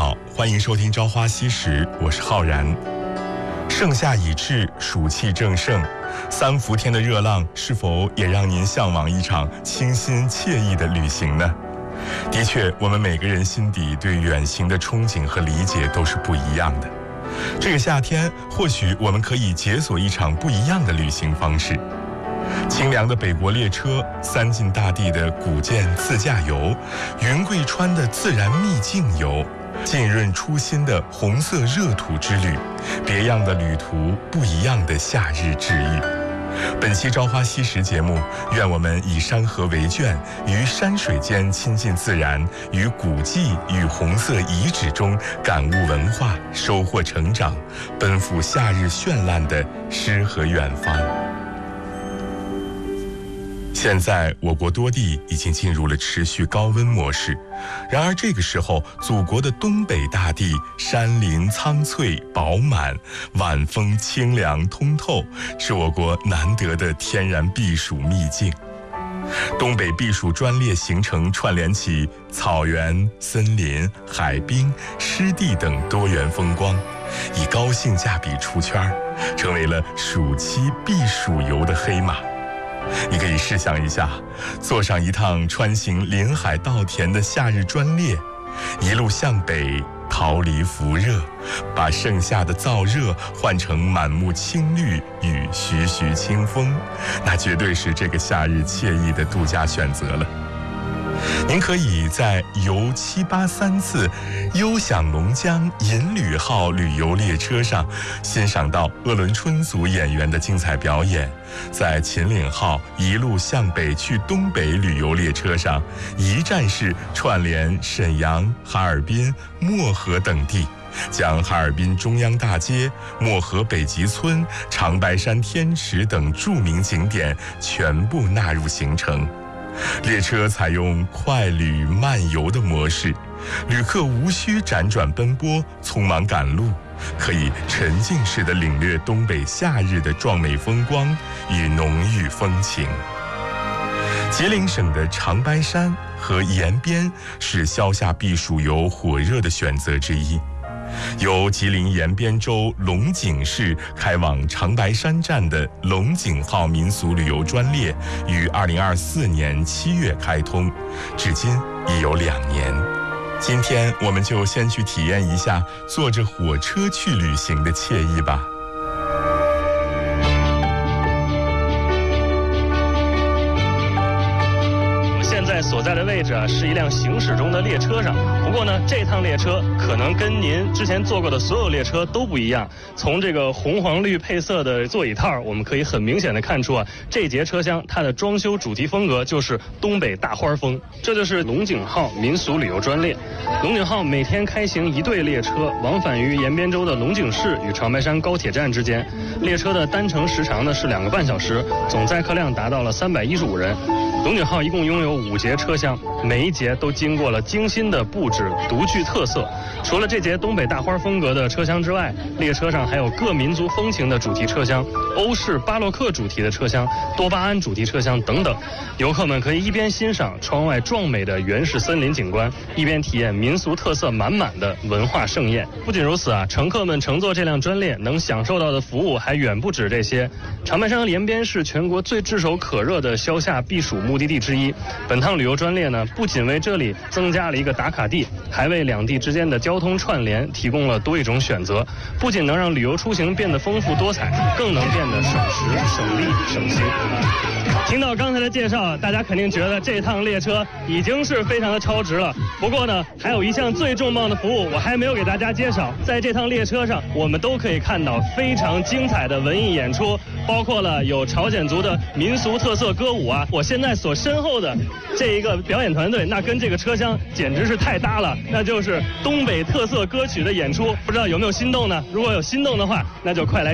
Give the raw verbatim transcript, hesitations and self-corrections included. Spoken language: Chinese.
好，欢迎收听《朝花夕拾》，我是浩然。盛夏已至，暑气正盛，三伏天的热浪是否也让您向往一场清新惬意的旅行呢？的确，我们每个人心底对远行的憧憬和理解都是不一样的。这个夏天，或许我们可以解锁一场不一样的旅行方式。清凉的北国列车，三晋大地的古建自驾游，云贵川的自然秘境游，浸润初心的红色热土之旅，别样的旅途，不一样的夏日治愈。本期《朝花夕拾》节目，愿我们以山河为卷，于山水间亲近自然，于古迹与红色遗址中感悟文化，收获成长，奔赴夏日绚烂的诗和远方。现在，我国多地已经进入了持续高温模式。然而，这个时候，祖国的东北大地山林苍翠饱满，晚风清凉通透，是我国难得的天然避暑秘境。东北避暑专列行程串联起草原、森林、海滨、湿地等多元风光，以高性价比出圈，成为了暑期避暑游的黑马。你可以试想一下，坐上一趟穿行林海稻田的夏日专列，一路向北，逃离伏热，把盛夏的燥热换成满目青绿与徐徐清风，那绝对是这个夏日惬意的度假选择了。您可以在游七八三次优享龙江银旅号旅游列车上欣赏到鄂伦春族演员的精彩表演，在秦岭号一路向北去东北旅游列车上，一站式串联沈阳、哈尔滨、漠河等地，将哈尔滨中央大街、漠河北极村、长白山天池等著名景点全部纳入行程。列车采用快旅慢游的模式，旅客无需辗转奔波、匆忙赶路，可以沉浸式地领略东北夏日的壮美风光与浓郁风情。吉林省的长白山和延边是消夏避暑游火热的选择之一。由吉林延边州龙井市开往长白山站的龙井号民俗旅游专列于二零二四年七月开通，至今已有两年。今天我们就先去体验一下坐着火车去旅行的惬意吧。 所在的位置啊，是一辆行驶中的列车上。不过呢，这趟列车可能跟您之前坐过的所有列车都不一样。从这个红黄绿配色的座椅套，我们可以很明显的看出啊，这节车厢它的装修主题风格就是东北大花风。这就是龙井号民俗旅游专列。龙井号每天开行一对列车，往返于延边州的龙井市与长白山高铁站之间。列车的单程时长呢是两个半小时，总载客量达到了三百一十五人。龙井号一共拥有五节车厢，每一节都经过了精心的布置，独具特色。除了这节东北大花风格的车厢之外，列车上还有各民族风情的主题车厢、欧式巴洛克主题的车厢、多巴胺主题车厢等等。游客们可以一边欣赏窗外壮美的原始森林景观，一边体验民俗特色满满的文化盛宴。不仅如此啊，乘客们乘坐这辆专列能享受到的服务还远不止这些。长白山和延边是全国最炙手可热的消夏避暑目的地之一。本趟旅游专列呢，不仅为这里增加了一个打卡地，还为两地之间的交通串联提供了多一种选择，不仅能让旅游出行变得丰富多彩，更能变得省时、省力、省心。听到刚才的介绍，大家肯定觉得这趟列车已经是非常的超值了。不过呢，还有一项最重磅的服务我还没有给大家介绍。在这趟列车上，我们都可以看到非常精彩的文艺演出，包括了有朝鲜族的民俗特色歌舞啊。我现在所身后的这一个表演团队，那跟这个车厢简直是太搭了，那就是东北特色歌曲的演出。不知道有没有心动呢？如果有心动的话，那就快来